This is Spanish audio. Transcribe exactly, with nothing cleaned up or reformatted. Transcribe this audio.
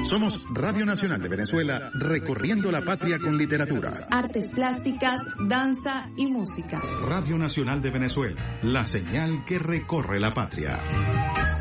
Somos Radio Nacional de Venezuela, recorriendo la patria con literatura, artes plásticas, danza y música. Radio Nacional de Venezuela, la señal que recorre la patria.